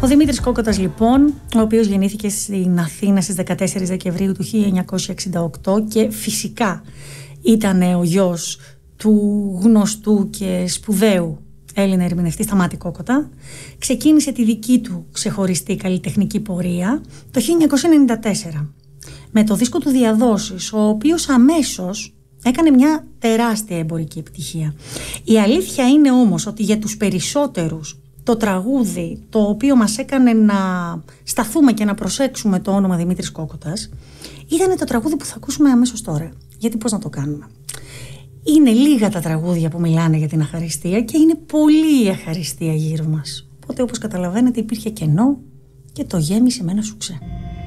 Ο Δημήτρης Κόκοτας λοιπόν, ο οποίος γεννήθηκε στην Αθήνα στις 14 Δεκεμβρίου του 1968 και φυσικά ήταν ο γιος του γνωστού και σπουδαίου Έλληνα ερμηνευτή Σταμάτη Κόκοτα, ξεκίνησε τη δική του ξεχωριστή καλλιτεχνική πορεία το 1994 με το δίσκο του Διαδόσεις, ο οποίος αμέσως έκανε μια τεράστια εμπορική επιτυχία. Η αλήθεια είναι όμως ότι για τους περισσότερους το τραγούδι το οποίο μας έκανε να σταθούμε και να προσέξουμε το όνομα Δημήτρης Κόκοτας ήταν το τραγούδι που θα ακούσουμε αμέσως τώρα. Γιατί πώς να το κάνουμε? Είναι λίγα τα τραγούδια που μιλάνε για την αχαριστία και είναι πολύ η αχαριστία γύρω μας. Οπότε όπως καταλαβαίνετε υπήρχε κενό και το γέμισε με ένα σουξέ.